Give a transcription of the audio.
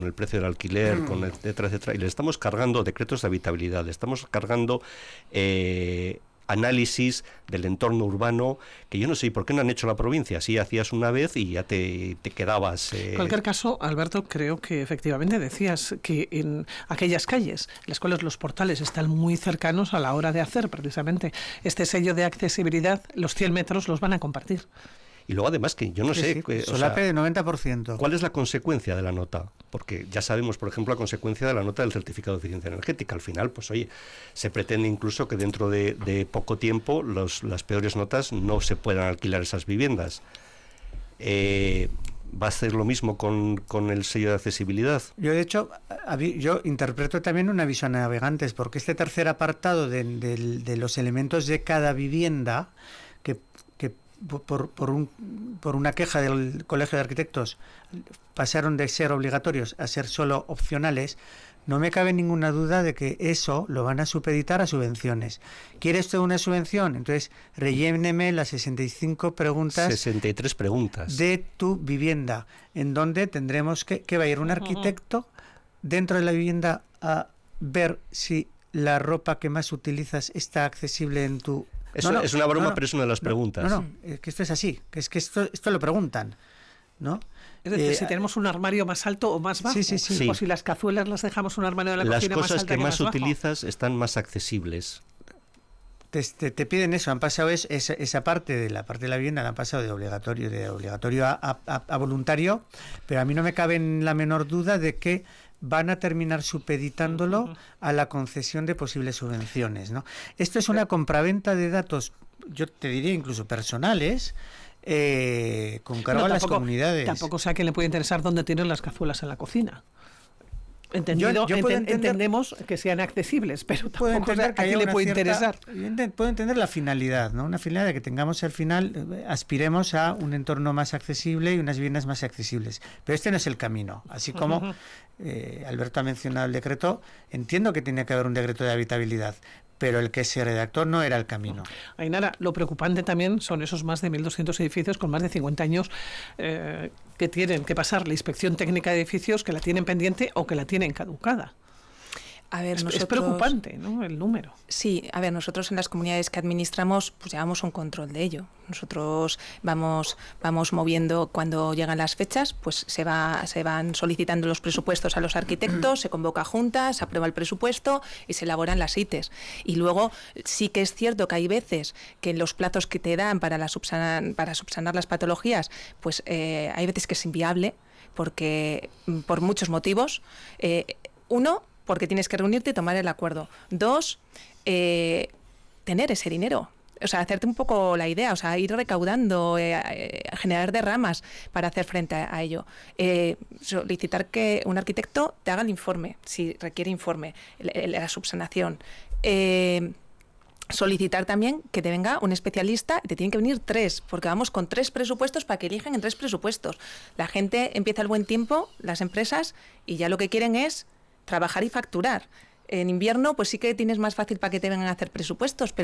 el precio del alquiler, con etcétera, etcétera, y le estamos cargando decretos de habitabilidad, le estamos cargando análisis del entorno urbano, que yo no sé por qué no han hecho la provincia. Así hacías una vez y ya te quedabas... En cualquier caso, Alberto, creo que efectivamente decías que en aquellas calles, las cuales los portales están muy cercanos a la hora de hacer precisamente este sello de accesibilidad, los 100 metros los van a compartir. Y luego además que yo no sé... Solape de 90%. ¿Cuál es la consecuencia de la nota? Porque ya sabemos, por ejemplo, la consecuencia de la nota del certificado de eficiencia energética. Al final, pues oye, se pretende incluso que dentro de poco tiempo las peores notas no se puedan alquilar esas viviendas. ¿Va a ser lo mismo con el sello de accesibilidad? Yo, de hecho, yo interpreto también un aviso a navegantes, porque este tercer apartado de los elementos de cada vivienda, que por una queja del Colegio de Arquitectos pasaron de ser obligatorios a ser solo opcionales, no me cabe ninguna duda de que eso lo van a supeditar a subvenciones. ¿Quieres usted una subvención? Entonces relléneme las 63 preguntas de tu vivienda, en donde tendremos que va a ir un arquitecto dentro de la vivienda a ver si la ropa que más utilizas está accesible en tu... Es una broma, pero es una de las preguntas. Es que esto es así, que es que esto lo preguntan, ¿no? Es decir, si tenemos un armario más alto o más bajo, sí. o si las cazuelas las dejamos un armario de la cocina más alta. Las cosas que más bajo. utilizas están más accesibles. Te piden eso, han pasado esa parte de la vivienda, la han pasado de obligatorio a voluntario, pero a mí no me cabe en la menor duda de que van a terminar supeditándolo a la concesión de posibles subvenciones, ¿no? Esto es una compraventa de datos, yo te diría incluso personales, con cargo a las comunidades. Tampoco sé a quién le puede interesar dónde tienen las cazuelas en la cocina. Entendemos que sean accesibles, pero tampoco sé a quién le puede interesar. Puedo entender la finalidad, ¿no? Una finalidad de que tengamos al final, aspiremos a un entorno más accesible y unas viviendas más accesibles. Pero este no es el camino. Así como Alberto ha mencionado el decreto, entiendo que tiene que haber un decreto de habitabilidad, pero el que se redactó no era el camino. Ainara, lo preocupante también son esos más de 1.200 edificios con más de 50 años que tienen que pasar la inspección técnica de edificios, que la tienen pendiente o que la tienen caducada. A ver, es preocupante, ¿no?, el número. Sí, a ver, nosotros en las comunidades que administramos pues llevamos un control de ello. Nosotros vamos moviendo cuando llegan las fechas, pues se van solicitando los presupuestos a los arquitectos, se convoca juntas, se aprueba el presupuesto y se elaboran las ITES. Y luego sí que es cierto que hay veces que en los plazos que te dan para subsanar las patologías, pues hay veces que es inviable, porque por muchos motivos. Uno, porque tienes que reunirte y tomar el acuerdo. Dos, tener ese dinero. O sea, hacerte un poco la idea, o sea, ir recaudando, generar derramas para hacer frente a ello. Solicitar que un arquitecto te haga el informe, si requiere informe, la subsanación. Solicitar también que te venga un especialista, y te tienen que venir 3, porque vamos con 3 presupuestos para que elijan en 3 presupuestos. La gente empieza el buen tiempo, las empresas, y ya lo que quieren es trabajar y facturar. En invierno, pues sí que tienes más fácil para que te vengan a hacer presupuestos, pero